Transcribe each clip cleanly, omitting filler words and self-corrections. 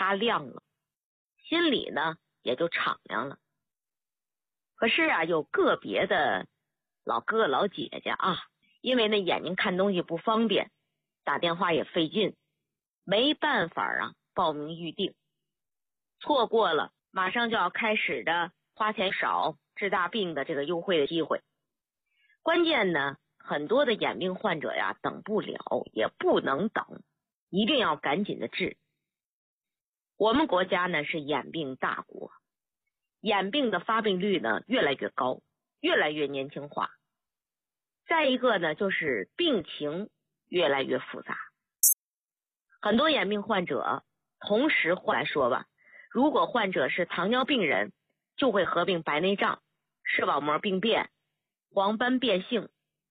擦亮了，心里呢也就敞亮了。可是啊，有个别的老哥哥老姐姐啊，因为那眼睛看东西不方便，打电话也费劲，没办法啊报名预定，错过了马上就要开始的花钱少治大病的这个优惠的机会。关键呢，很多的眼病患者呀等不了，也不能等，一定要赶紧的治。我们国家呢是眼病大国，眼病的发病率呢越来越高，越来越年轻化。再一个呢，就是病情越来越复杂。很多眼病患者同时来说吧，如果患者是糖尿病人，就会合并白内障、视网膜病变、黄斑变性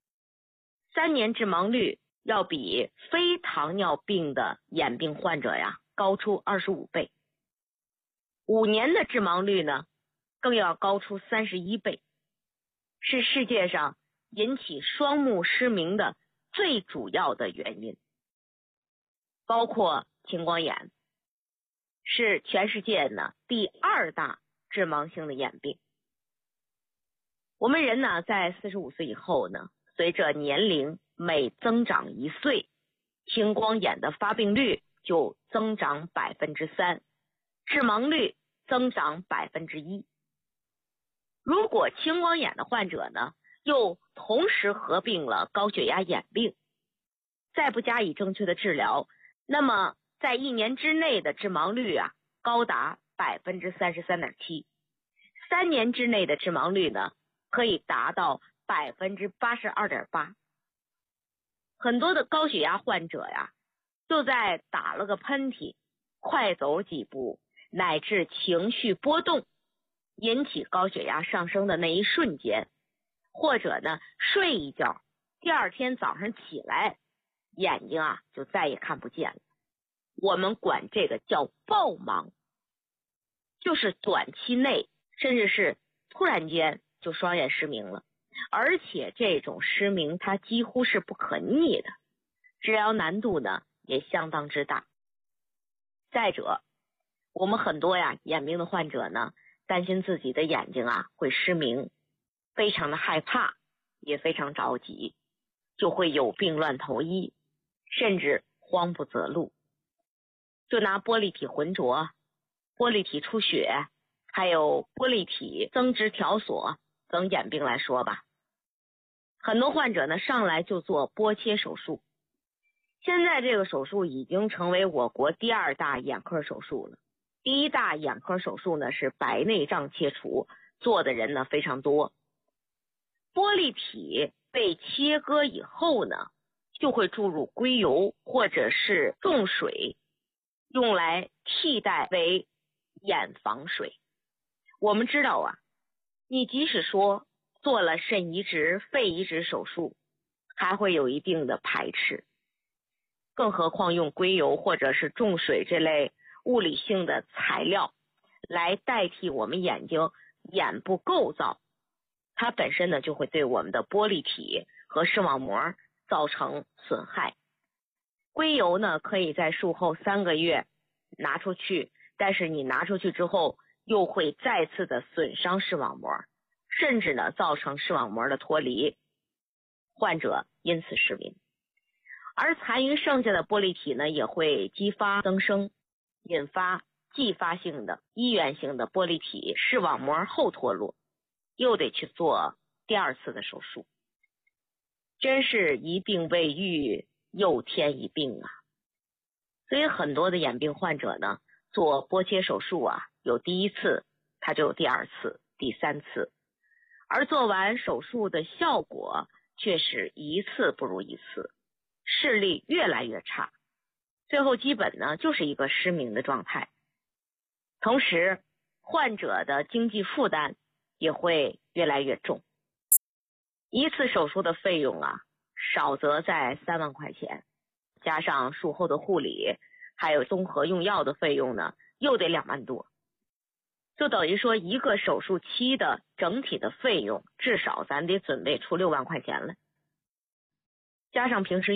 ，3年致盲率要比非糖尿病的眼病患者呀高出25倍，5年的致盲率呢更要高出31倍，是世界上引起双目失明的最主要的原因。包括青光眼，是全世界呢第2大致盲性的眼病。我们人呢在45岁以后呢，随着年龄每增长1岁，青光眼的发病率就增长 3%， 致盲率增长 1%。 如果青光眼的患者呢又同时合并了高血压眼病，再不加以正确的治疗，那么在1年之内的致盲率啊高达 33.7%， 3年之内的致盲率呢可以达到 82.8%。 很多的高血压患者呀，就在打了个喷嚏、快走几步，乃至情绪波动引起高血压上升的那一瞬间，或者呢睡一觉，第2天早上起来眼睛啊就再也看不见了。我们管这个叫暴盲，就是短期内甚至是突然间就双眼失明了，而且这种失明它几乎是不可逆的，治疗难度呢也相当之大。再者，我们很多眼病的患者呢担心自己的眼睛啊会失明，非常的害怕，也非常着急，就会有病乱投医，甚至慌不择路。就拿玻璃体浑浊、玻璃体出血，还有玻璃体增殖条索等眼病来说吧，很多患者呢上来就做剥切手术。现在这个手术已经成为我国第2大眼科手术了。第1大眼科手术呢是白内障切除，做的人呢非常多。玻璃体被切割以后呢，就会注入硅油或者是重水，用来替代为眼防水。我们知道啊，你即使说做了肾移植、肺移植手术，还会有一定的排斥，更何况用硅油或者是重水这类物理性的材料来代替我们眼睛眼部构造，它本身呢就会对我们的玻璃体和视网膜造成损害。硅油呢可以在术后3个月拿出去，但是你拿出去之后又会再次的损伤视网膜，甚至呢造成视网膜的脱离，患者因此失明。而残余剩下的玻璃体呢也会激发增生，引发继发性的医源性的玻璃体视网膜后脱落，又得去做第2次的手术。真是一病未愈，又添一病啊！所以很多的眼病患者呢做剥切手术啊，有第1次他就有第2次、第3次，而做完手术的效果却是一次不如一次，视力越来越差，最后基本呢就是一个失明的状态。同时患者的经济负担也会越来越重。1次手术的费用啊，少则在3万块钱，加上术后的护理还有综合用药的费用呢，又得2万多，就等于说一个手术期的整体的费用至少咱得准备出6万块钱了，加上平时